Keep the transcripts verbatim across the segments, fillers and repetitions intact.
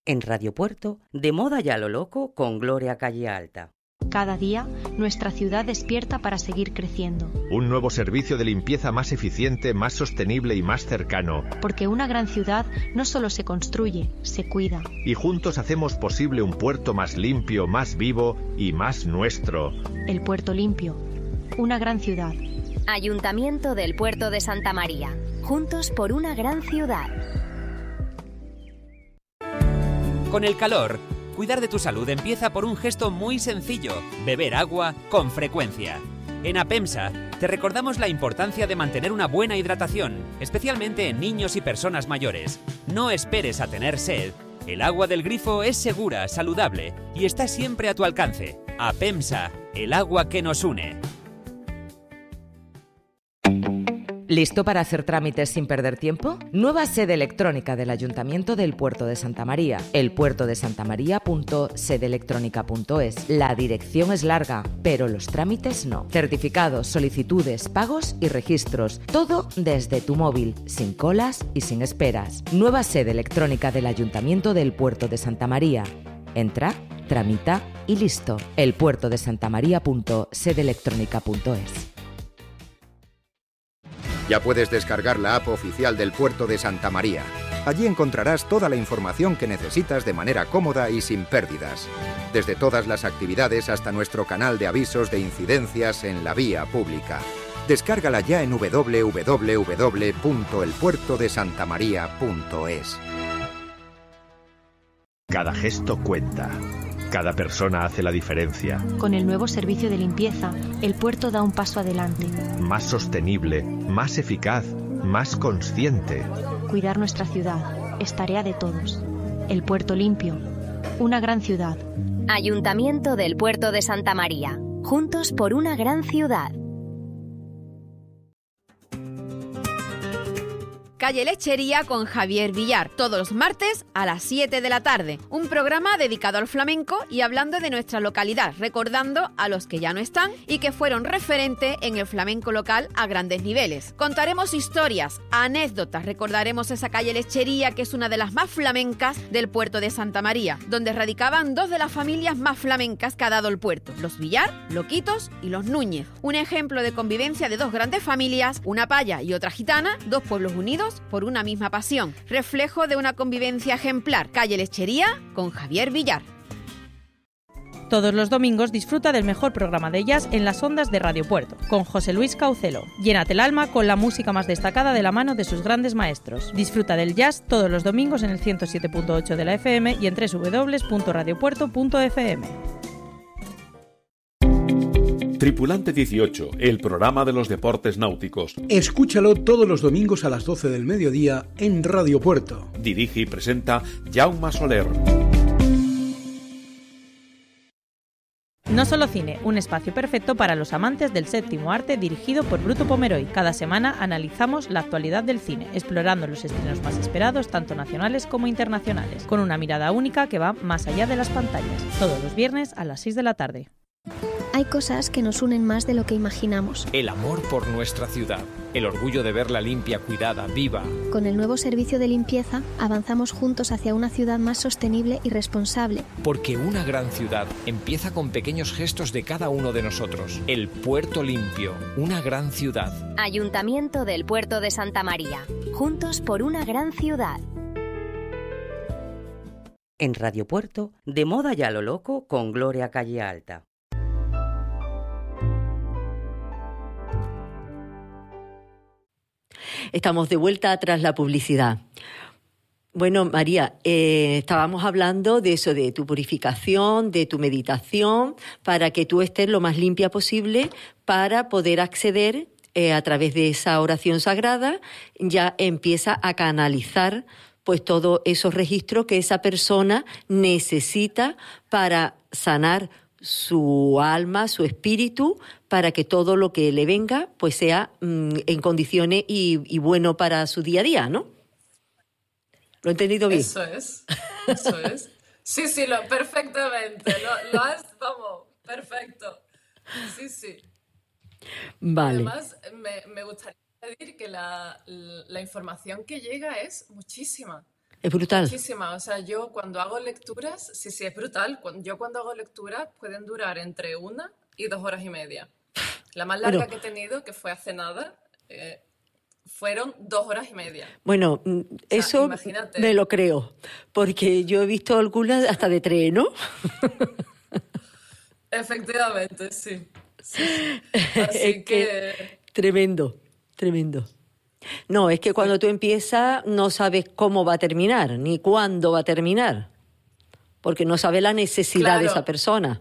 En Radio Puerto, de moda y a lo loco con Gloria Calle Alta. Cada día, nuestra ciudad despierta para seguir creciendo. Un nuevo servicio de limpieza más eficiente, más sostenible y más cercano. Porque una gran ciudad no solo se construye, se cuida. Y juntos hacemos posible un puerto más limpio, más vivo y más nuestro. El Puerto Limpio. Una gran ciudad. Ayuntamiento del Puerto de Santa María. Juntos por una gran ciudad. Con el calor, cuidar de tu salud empieza por un gesto muy sencillo: beber agua con frecuencia. En APEMSA te recordamos la importancia de mantener una buena hidratación, especialmente en niños y personas mayores. No esperes a tener sed. El agua del grifo es segura, saludable y está siempre a tu alcance. APEMSA, el agua que nos une. ¿Listo para hacer trámites sin perder tiempo? Nueva sede electrónica del Ayuntamiento del Puerto de Santa María. el puerto de santa maría punto sede electrónica punto es. La dirección es larga, pero los trámites no. Certificados, solicitudes, pagos y registros. Todo desde tu móvil, sin colas y sin esperas. Nueva sede electrónica del Ayuntamiento del Puerto de Santa María. Entra, tramita y listo. el puerto de santa maría punto sede electrónica punto es. Ya puedes descargar la app oficial del Puerto de Santa María. Allí encontrarás toda la información que necesitas de manera cómoda y sin pérdidas. Desde todas las actividades hasta nuestro canal de avisos de incidencias en la vía pública. Descárgala ya en doble u doble u doble u punto el puerto de santa maría punto es. Cada gesto cuenta. Cada persona hace la diferencia. Con el nuevo servicio de limpieza, el puerto da un paso adelante. Más sostenible, más eficaz, más consciente. Cuidar nuestra ciudad es tarea de todos. El Puerto Limpio. Una gran ciudad. Ayuntamiento del Puerto de Santa María. Juntos por una gran ciudad. Calle Lechería con Javier Villar, todos los martes a las siete de la tarde. Un programa dedicado al flamenco y hablando de nuestra localidad, recordando a los que ya no están y que fueron referente en el flamenco local a grandes niveles. Contaremos historias, anécdotas, recordaremos esa calle Lechería que es una de las más flamencas del Puerto de Santa María, donde radicaban dos de las familias más flamencas que ha dado el puerto, los Villar, Loquitos y los Núñez. Un ejemplo de convivencia de dos grandes familias, una paya y otra gitana, dos pueblos unidos por una misma pasión, reflejo de una convivencia ejemplar. Calle Lechería con Javier Villar. Todos los domingos disfruta del mejor programa de jazz en las ondas de Radio Puerto, con José Luis Caucelo. Llénate el alma con la música más destacada de la mano de sus grandes maestros. Disfruta del jazz todos los domingos en el ciento siete punto ocho de la F M y en doble u doble u doble u punto radio puerto punto f m. Tripulante dieciocho, el programa de los deportes náuticos. Escúchalo todos los domingos a las doce del mediodía en Radio Puerto. Dirige y presenta Jaume Soler. No Solo Cine, un espacio perfecto para los amantes del séptimo arte dirigido por Bruto Pomeroy. Cada semana analizamos la actualidad del cine, explorando los estrenos más esperados, tanto nacionales como internacionales, con una mirada única que va más allá de las pantallas. Todos los viernes a las seis de la tarde. Hay cosas que nos unen más de lo que imaginamos. El amor por nuestra ciudad, el orgullo de verla limpia, cuidada, viva. Con el nuevo servicio de limpieza, avanzamos juntos hacia una ciudad más sostenible y responsable. Porque una gran ciudad empieza con pequeños gestos de cada uno de nosotros. El Puerto Limpio, una gran ciudad. Ayuntamiento del Puerto de Santa María. Juntos por una gran ciudad. En Radio Puerto, de moda y a lo loco con Gloria Calle Alta. Estamos de vuelta tras la publicidad. Bueno, María, eh, estábamos hablando de eso, de tu purificación, de tu meditación, para que tú estés lo más limpia posible para poder acceder eh, a través de esa oración sagrada, ya empieza a canalizar pues todos esos registros que esa persona necesita para sanar su alma, su espíritu, para que todo lo que le venga pues sea mmm, en condiciones y, y bueno para su día a día, ¿no? ¿Lo he entendido bien? Eso es, eso es. Sí, sí, lo, perfectamente. Lo, lo has, vamos, perfecto. Sí, sí. Vale. Además, me, me gustaría decir que la, la información que llega es muchísima. Es brutal. Muchísimas. O sea, yo cuando hago lecturas, sí, sí, es brutal. Cuando, yo cuando hago lecturas pueden durar entre una y dos horas y media. La más larga Bueno. que he tenido, que fue hace nada, eh, fueron dos horas y media. Bueno, mm, eso imagínate. me lo creo, porque yo he visto algunas hasta de tres, ¿no? Efectivamente, sí. sí, sí. Así Es que... que tremendo, tremendo. No, es que cuando tú empiezas no sabes cómo va a terminar, ni cuándo va a terminar, porque no sabes la necesidad de Claro. esa persona.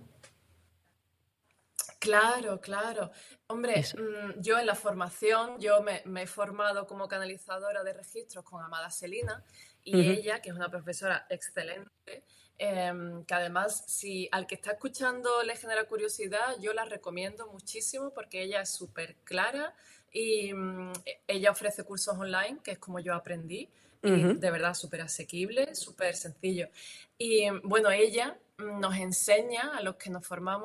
Claro, claro. Hombre, mm, yo en la formación, yo me, me he formado como canalizadora de registros con Amada Selina y Ujú. ella, que es una profesora excelente, em, que además, si al que está escuchando le genera curiosidad, yo la recomiendo muchísimo porque ella es súper clara y mm, ella ofrece cursos online, que es como yo aprendí, y Ujú. de verdad súper asequible, súper sencillo. Y bueno, ella mm, nos enseña a los que nos formamos